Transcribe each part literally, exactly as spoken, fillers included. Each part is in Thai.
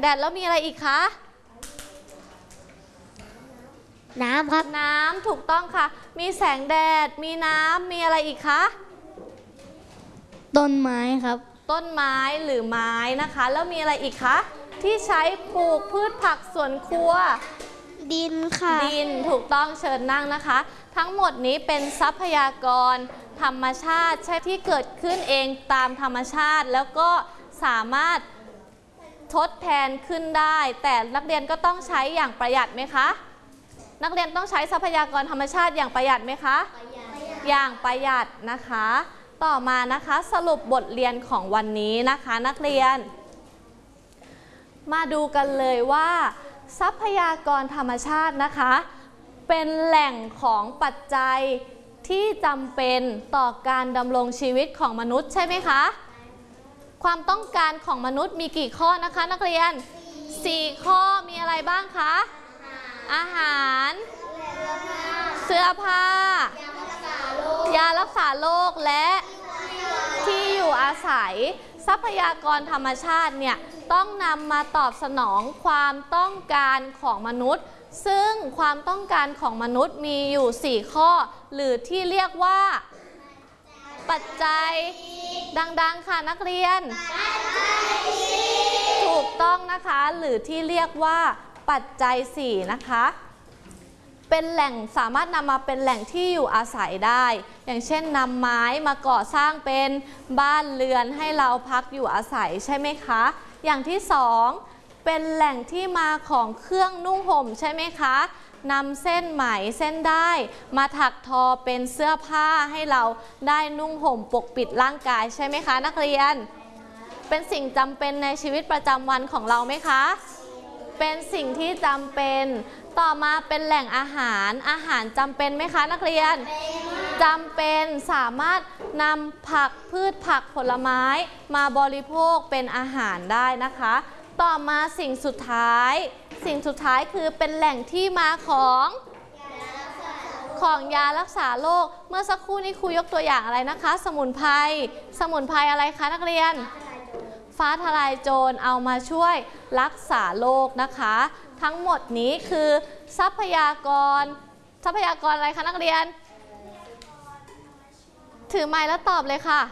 แดดแล้วมีอะไรอีกคะน้ำครับน้ำถูกต้องค่ะมีแสงแดดมีน้ำมีอะไรอีกคะต้นไม้ครับต้นไม้หรือไม้นะคะแล้วมีอะไรอีกคะที่ใช้ปลูกพืชผักสวนครัวดินค่ะดินถูกต้องเชิญนั่งนะคะทั้งหมดนี้เป็นทรัพยากรธรรมชาติใช่ที่เกิดขึ้นเองตามธรรมชาติแล้วก็สามารถทดแทนขึ้นได้แต่นักเรียนก็ต้องใช้อย่างประหยัดไหมคะนักเรียนต้องใช้ทรัพยากรธรรมชาติอย่างประหยัดไหมคะอย่างประหยัดนะคะต่อมานะคะสรุปบทเรียนของวันนี้นะคะนักเรียนมาดูกันเลยว่าทรัพยากรธรรมชาตินะคะเป็นแหล่งของปัจจัยที่จำเป็นต่อการดำรงชีวิตของมนุษย์ใช่ไหมคะความต้องการของมนุษย์มีกี่ข้อนะคะนักเรียนสี่ข้อมีอะไรบ้างคะอาหารเสื้อผ้ายารักษาโรคและที่อยู่อาศัยทรัพยากรธรรมชาติเนี่ยต้องนำมาตอบสนองความต้องการของมนุษย์ซึ่งความต้องการของมนุษย์มีอยู่สี่ข้อหรือที่เรียกว่าปัจจัยดังๆค่ะนักเรียนถูกต้องนะคะหรือที่เรียกว่าปัจจัยสี่นะคะเป็นแหล่งสามารถนำมาเป็นแหล่งที่อยู่อาศัยได้อย่างเช่นนำไม้มาก่อสร้างเป็นบ้านเรือนให้เราพักอยู่อาศัยใช่ไหมคะอย่างที่สองเป็นแหล่งที่มาของเครื่องนุ่งห่มใช่ไหมคะนำเส้นไหมเส้นได้มาถักทอเป็นเสื้อผ้าให้เราได้นุ่งห่มปกปิดร่างกายใช่ไหมคะนักเรียนเป็นสิ่งจำเป็นในชีวิตประจำวันของเราไหมคะเป็นสิ่งที่จำเป็นต่อมาเป็นแหล่งอาหารอาหารจำเป็นไหมคะนักเรียนจำเป็นสามารถนำผักพืชผักผลไม้มาบริโภคเป็นอาหารได้นะคะต่อมาสิ่งสุดท้ายสิ่งสุดท้ายคือเป็นแหล่งที่มาของของยารักษาโรคเมื่อสักครู่นี้ครูยกตัวอย่างอะไรนะคะสมุนไพรสมุนไพรอะไรคะนักเรียนฟ้าทลายโจรเอามาช่วยรักษาโรคนะคะทั้งหมดนี้คือทรัพยากรทรัพยากรอะไรคะนักเรียนถือไมค์แล้วตอบเลยค่ะ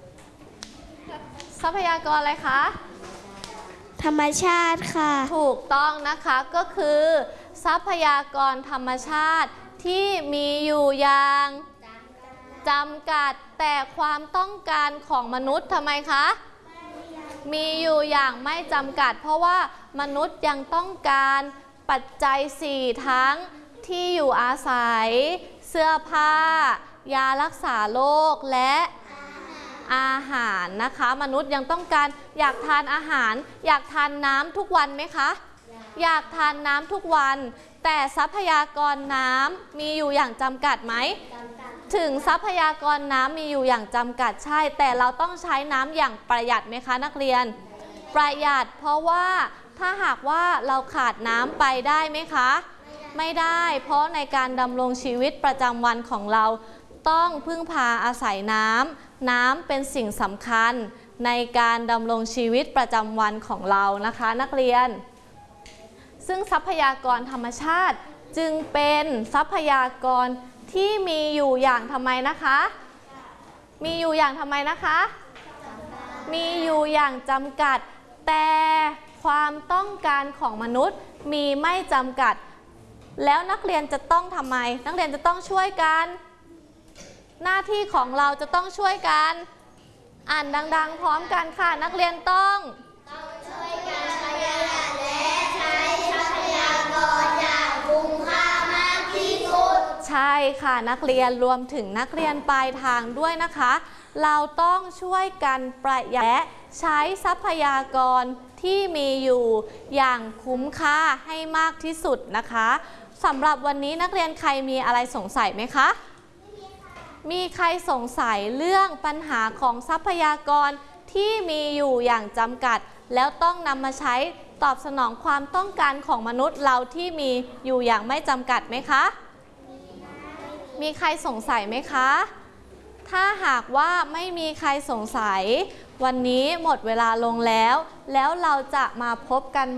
ทรัพยากรอะไรคะธรรมชาติค่ะถูกต้องนะคะก็คือทรัพยากรธรรมชาติที่มีอยู่อย่างจำกัดแต่ความต้องการของมนุษย์ทำไมคะมีอยู่อย่างไม่จำกัดเพราะว่ามนุษย์ยังต้องการปัจจัยสี่ทั้งที่อยู่อาศัยเสื้อผ้ายารักษาโรคและอาหารนะคะมนุษย์ยังต้องการอยากทานอาหารอยากทานน้ำทุกวันไหมคะอยากทานน้ำทุกวันแต่ทรัพยากรน้ำมีอยู่อย่างจำกัดไหมถึงทรัพยากรน้ำมีอยู่อย่างจำกัดใช่แต่เราต้องใช้น้ำอย่างประหยัดไหมคะนักเรียนประหยัดเพราะว่าถ้าหากว่าเราขาดน้ำไปได้ไหมคะไม่ได้เพราะในการดำรงชีวิตประจำวันของเราต้องพึ่งพาอาศัยน้ำน้ำเป็นสิ่งสำคัญในการดำรงชีวิตประจำวันของเรานะคะนักเรียนซึ่งทรัพยากรธรรมชาติจึงเป็นทรัพยากรที่มีอยู่อย่างทำไมนะคะมีอยู่อย่างทำไมนะคะมีอยู่อย่างจำกัดแต่ความต้องการของมนุษย์มีไม่จำกัดแล้วนักเรียนจะต้องทำไมนักเรียนจะต้องช่วยกันหน้าที่ของเราจะต้องช่วยกันอ่านดังๆพร้อมกันค่ะนักเรียนต้องต้องช่วยกันประหยัดและใช้ทรัพยากรอย่างคุ้มค่ามากที่สุดใช่ค่ะนักเรียนรวมถึงนักเรียนปลายทางด้วยนะคะเราต้องช่วยกันประหยัดและใช้ทรัพยากรที่มีอยู่อย่างคุ้มค่าให้มากที่สุดนะคะสำหรับวันนี้นักเรียนใครมีอะไรสงสัยไหมคะมีใครสงสัยเรื่องปัญหาของทรัพยากรที่มีอยู่อย่างจำกัดแล้วต้องนำมาใช้ตอบสนองความต้องการของมนุษย์เราที่มีอยู่อย่างไม่จำกัดไหมคะมีใครสงสัยไหมคะถ้าหากว่าไม่มีใครสงสัยวันนี้หมดเวลาลงแล้วแล้วเราจะมาพบกัน